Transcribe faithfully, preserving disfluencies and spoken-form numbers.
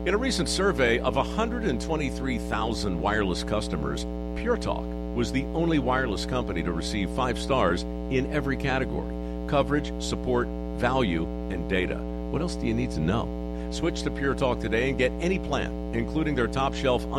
In a recent survey of one hundred twenty-three thousand wireless customers, Pure Talk was the only wireless company to receive five stars in every category: coverage, support, value, and data. What else do you need to know? Switch to Pure Talk today and get any plan, including their top shelf